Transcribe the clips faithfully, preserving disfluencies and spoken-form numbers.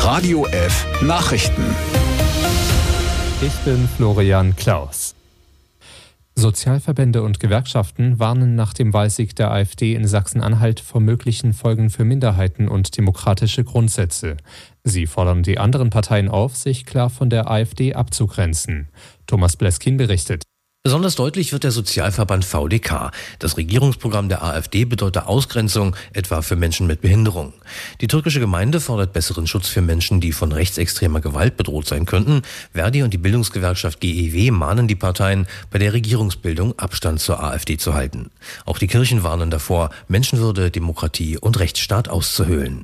Radio F Nachrichten. Ich bin Florian Klaus. Sozialverbände und Gewerkschaften warnen nach dem Wahlsieg der AfD in Sachsen-Anhalt vor möglichen Folgen für Minderheiten und demokratische Grundsätze. Sie fordern die anderen Parteien auf, sich klar von der AfD abzugrenzen. Thomas Bleskin berichtet. Besonders deutlich wird der Sozialverband V D K. Das Regierungsprogramm der AfD bedeutet Ausgrenzung, etwa für Menschen mit Behinderung. Die türkische Gemeinde fordert besseren Schutz für Menschen, die von rechtsextremer Gewalt bedroht sein könnten. Verdi und die Bildungsgewerkschaft G E W mahnen die Parteien, bei der Regierungsbildung Abstand zur AfD zu halten. Auch die Kirchen warnen davor, Menschenwürde, Demokratie und Rechtsstaat auszuhöhlen.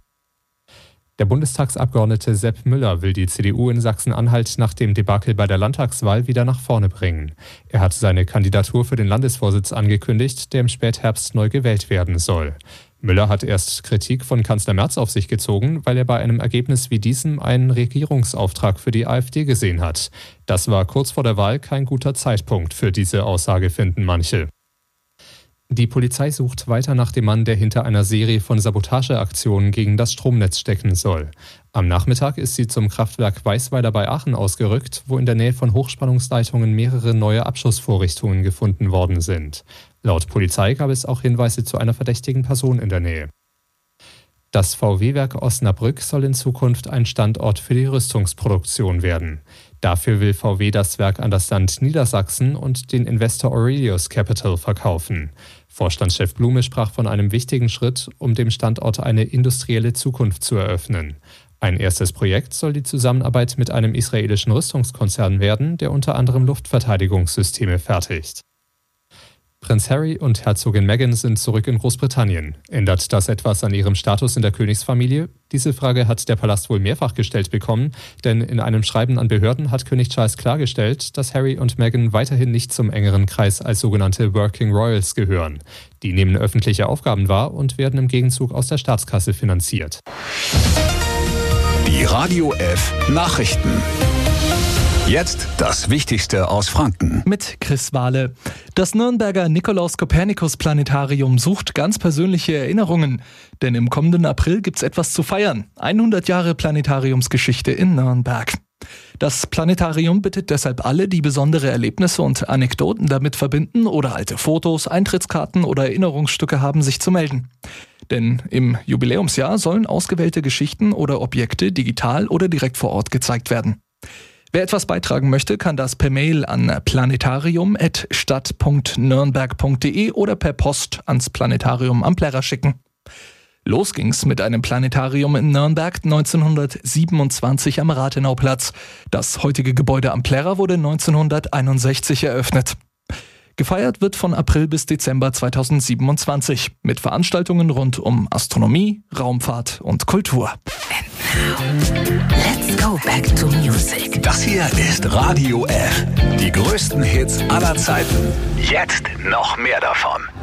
Der Bundestagsabgeordnete Sepp Müller will die C D U in Sachsen-Anhalt nach dem Debakel bei der Landtagswahl wieder nach vorne bringen. Er hat seine Kandidatur für den Landesvorsitz angekündigt, der im Spätherbst neu gewählt werden soll. Müller hat erst Kritik von Kanzler Merz auf sich gezogen, weil er bei einem Ergebnis wie diesem einen Regierungsauftrag für die AfD gesehen hat. Das war kurz vor der Wahl kein guter Zeitpunkt für diese Aussage, finden manche. Die Polizei sucht weiter nach dem Mann, der hinter einer Serie von Sabotageaktionen gegen das Stromnetz stecken soll. Am Nachmittag ist sie zum Kraftwerk Weißweiler bei Aachen ausgerückt, wo in der Nähe von Hochspannungsleitungen mehrere neue Abschussvorrichtungen gefunden worden sind. Laut Polizei gab es auch Hinweise zu einer verdächtigen Person in der Nähe. Das V W-Werk Osnabrück soll in Zukunft ein Standort für die Rüstungsproduktion werden. Dafür will V W das Werk an das Land Niedersachsen und den Investor Aurelius Capital verkaufen. Vorstandschef Blume sprach von einem wichtigen Schritt, um dem Standort eine industrielle Zukunft zu eröffnen. Ein erstes Projekt soll die Zusammenarbeit mit einem israelischen Rüstungskonzern werden, der unter anderem Luftverteidigungssysteme fertigt. Prinz Harry und Herzogin Meghan sind zurück in Großbritannien. Ändert das etwas an ihrem Status in der Königsfamilie? Diese Frage hat der Palast wohl mehrfach gestellt bekommen, denn in einem Schreiben an Behörden hat König Charles klargestellt, dass Harry und Meghan weiterhin nicht zum engeren Kreis als sogenannte Working Royals gehören. Die nehmen öffentliche Aufgaben wahr und werden im Gegenzug aus der Staatskasse finanziert. Die Radio F Nachrichten. Jetzt das Wichtigste aus Franken. Mit Chris Wahle. Das Nürnberger Nikolaus-Kopernikus-Planetarium sucht ganz persönliche Erinnerungen. Denn im kommenden April gibt's etwas zu feiern. hundert Jahre Planetariumsgeschichte in Nürnberg. Das Planetarium bittet deshalb alle, die besondere Erlebnisse und Anekdoten damit verbinden oder alte Fotos, Eintrittskarten oder Erinnerungsstücke haben, sich zu melden. Denn im Jubiläumsjahr sollen ausgewählte Geschichten oder Objekte digital oder direkt vor Ort gezeigt werden. Wer etwas beitragen möchte, kann das per Mail an planetarium at stadt punkt nürnberg punkt de oder per Post ans Planetarium am Plärrer schicken. Los ging's mit einem Planetarium in Nürnberg neunzehnhundertsiebenundzwanzig am Rathenauplatz. Das heutige Gebäude am Plärrer wurde neunzehnhunderteinundsechzig eröffnet. Gefeiert wird von April bis Dezember zweitausendsiebenundzwanzig mit Veranstaltungen rund um Astronomie, Raumfahrt und Kultur. Let's go back to music. Das hier ist Radio F. Die größten Hits aller Zeiten. Jetzt noch mehr davon.